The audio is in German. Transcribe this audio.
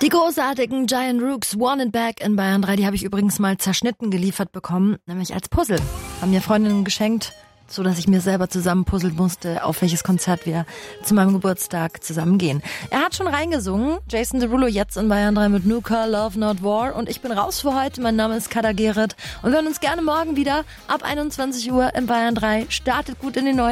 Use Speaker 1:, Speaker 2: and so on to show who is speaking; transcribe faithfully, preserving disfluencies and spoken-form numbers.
Speaker 1: Die großartigen Giant Rooks, One and Back in Bayern drei, die habe ich übrigens mal zerschnitten geliefert bekommen, nämlich als Puzzle. Haben mir Freundinnen geschenkt, so dass ich mir selber zusammen puzzeln musste, auf welches Konzert wir zu meinem Geburtstag zusammen gehen. Er hat schon reingesungen, Jason Derulo jetzt in Bayern drei mit Nuka, Love Not War, und ich bin raus für heute. Mein Name ist Kada Gerrit und wir hören uns gerne morgen wieder ab einundzwanzig Uhr in Bayern drei. Startet gut in den neuen